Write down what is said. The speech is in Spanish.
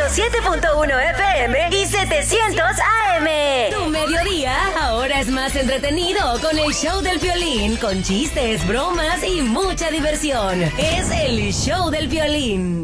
107.1 FM y 700 AM. Tu mediodía ahora es más entretenido con el show del Piolín, con chistes, bromas y mucha diversión. Es el show del Piolín.